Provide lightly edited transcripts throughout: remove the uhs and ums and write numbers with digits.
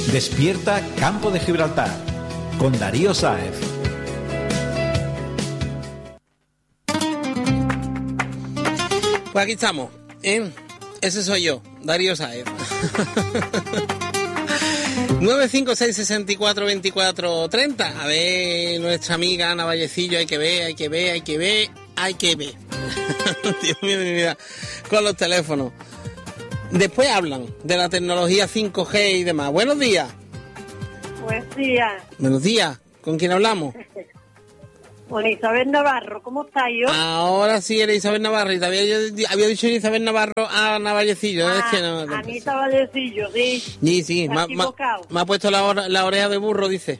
Despierta Campo de Gibraltar con Darío Sáez. Pues aquí estamos, ¿eh? Ese soy yo, Darío Sáez. 956-64-24-30. A ver, nuestra amiga Ana Vallecillo, hay que ver. Dios mío de mi vida, con los teléfonos. Después hablan de la tecnología 5G y demás. Buenos días. Buenos días. Buenos días. ¿Con quién hablamos? Con Isabel Navarro. ¿Cómo está yo? Ahora sí era Isabel Navarro. Y había dicho Isabel Navarro a Ana Vallecillo. Es que no, Anita Vallecillo, sí. Sí. Me ha puesto la oreja de burro, dice.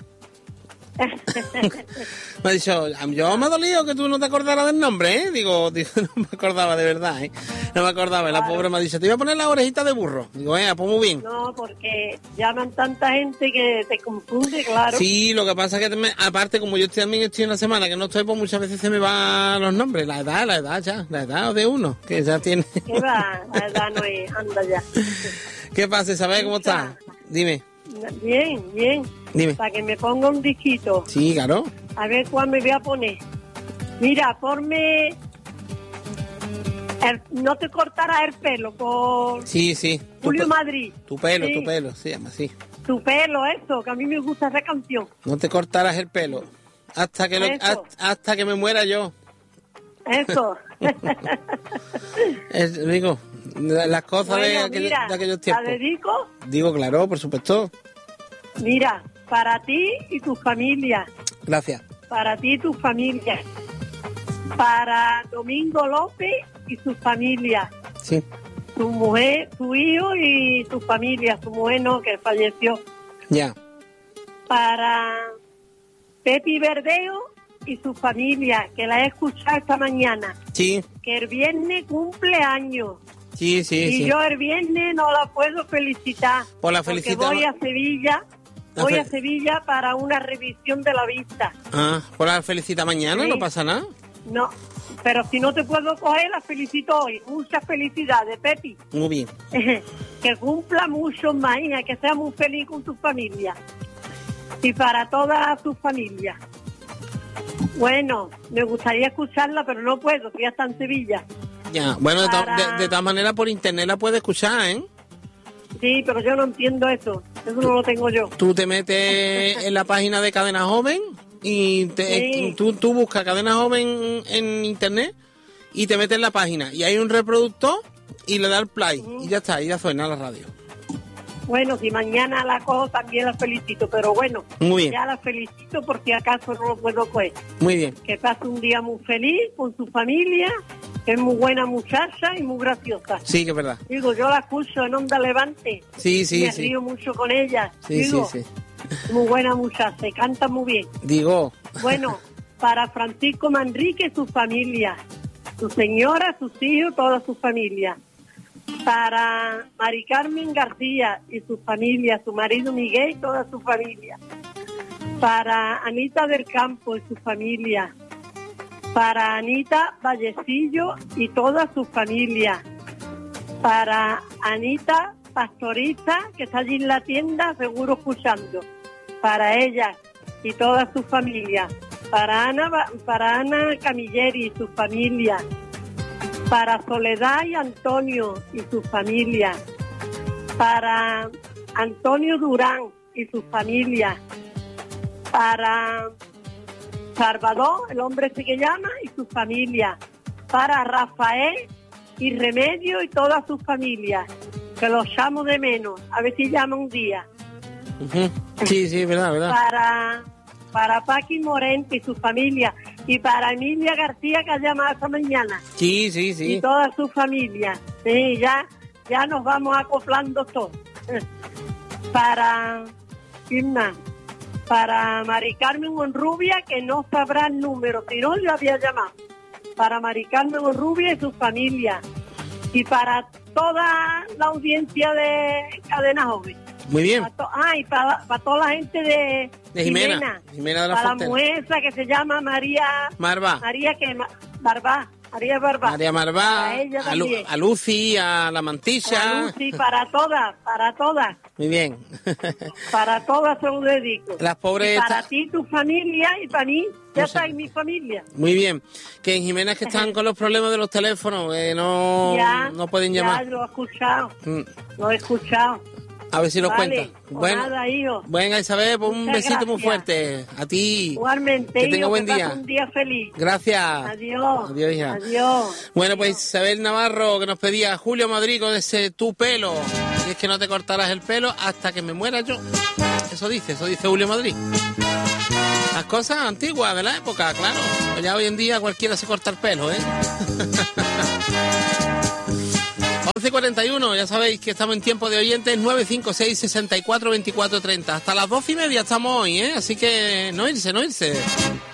Me ha dicho, yo me ha dolido que tú no te acordaras del nombre, ¿eh? Digo, no me acordaba de verdad, ¿eh? No me acordaba. Claro. La pobre me ha dicho, te iba a poner la orejita de burro. Digo, pues muy bien. No, porque llaman tanta gente que te confunde, claro. Sí, lo que pasa es que aparte, como yo también estoy una semana que no estoy, pues muchas veces se me van los nombres. La edad de uno, que ya tiene. ¿Qué va? La edad no es, anda ya. ¿Qué pasa, Isabel? ¿Cómo estás? Dime. Bien. Dime. Para que me ponga un disquito. Sí, claro. A ver cuál me voy a poner. Mira, ponme... no te cortarás el pelo por... Sí. Julio Madrid. Tu pelo, se llama así. Tu pelo, eso, que a mí me gusta esa canción. No te cortarás el pelo. Hasta que me muera yo. Eso. Digo, las cosas de aquellos tiempos. ¿La dedico? Digo, claro, por supuesto. Mira, para ti y tu familia. Gracias. Para ti y tu familia. Para Domingo López y su familia. Sí. Tu mujer, tu hijo y tu familia. Su mujer no, que falleció. Ya. Para Pepi Verdeo y su familia, que la he escuchado esta mañana. Sí. Que el viernes cumple años. Sí. Y yo el viernes no la puedo felicitar. Por la felicita. Voy a Sevilla. Voy a Sevilla para una revisión de la vista. ¿Por la felicita mañana? Sí. ¿No pasa nada? No, pero si no te puedo coger, la felicito hoy. Muchas felicidades, Pepi. Muy bien. Que cumpla mucho más, hija, que sea muy feliz con tu familia. Y para toda tu familia. Bueno, me gustaría escucharla, pero no puedo, que ya está en Sevilla. Ya, bueno, de todas maneras por internet la puedes escuchar, ¿eh? Sí, pero yo no entiendo eso. Eso no lo tengo yo. Tú te metes en la página de Cadena Joven y tú buscas Cadena Joven en internet y te metes en la página. Y hay un reproductor y le das el play. Y ya está, y ya suena la radio. Bueno, si mañana la cojo también la felicito. Pero bueno, muy bien. Ya la felicito porque acaso no lo puedo coger. Muy bien. Que pase un día muy feliz con su familia. Que es muy buena muchacha y muy graciosa. Sí, que es verdad. Digo, yo la escucho en Onda Levante. Sí. Me río mucho con ella. Sí. Muy buena muchacha y canta muy bien. Digo. Bueno, para Francisco Manrique y su familia. Su señora, sus hijos, toda su familia. Para Mari Carmen García y su familia, su marido Miguel y toda su familia. Para Anita del Campo y su familia. Para Anita Vallecillo y toda su familia. Para Anita Pastoriza, que está allí en la tienda, seguro escuchando. Para ella y toda su familia. Para Ana Camilleri y su familia. Para Soledad y Antonio y su familia. Para Antonio Durán y su familia. Para Salvador, el hombre ese que llama, y su familia. Para Rafael y Remedio y toda su familia, que los llamo de menos, a ver si llama un día. Sí, verdad. Para Paqui Morente y su familia, y para Emilia García, que ha llamado esta mañana. Sí. Y toda su familia. Sí, ya nos vamos acoplando todos. Para... ¿quién más? Para Mari Carmen Onrubia, que no sabrá el número, si no, yo había llamado. Para Mari Carmen Onrubia y su familia. Y para toda la audiencia de Cadena Joven. Muy bien. Y para toda la gente de Jimena de la para Fontena. la mujer esa que se llama María... Marvá. Barbá. María Marvá. María Marvá, Para ella también. a Lucy, a la Mantilla. A Lucy, para todas. Muy bien. Para todas se lo dedico. Las pobres... Y para ti, tu familia, y para mí, ya está en mi familia. Muy bien. Que en Jimena es que están con los problemas de los teléfonos, no pueden llamar. Ya lo he escuchado. Lo he escuchado. A ver si nos Vale, cuenta. pues Bueno, nada, hijo. venga Isabel, pues un Muchas besito muy gracias. fuerte. A ti. Igualmente, Que tenga hijo, buen que día. pases un día feliz. Gracias. Adiós. Adiós, hija. Adiós. Bueno, pues Isabel Navarro, que nos pedía Julio Madrid con ese tu pelo. Y es que no te cortarás el pelo hasta que me muera yo. Eso dice Julio Madrid. Las cosas antiguas de la época, claro. Pues ya hoy en día cualquiera se corta el pelo, ¿eh? 11:41, ya sabéis que estamos en tiempo de oyentes, 956 64 24 30. Hasta las 12:30 estamos hoy, ¿eh? Así que no irse.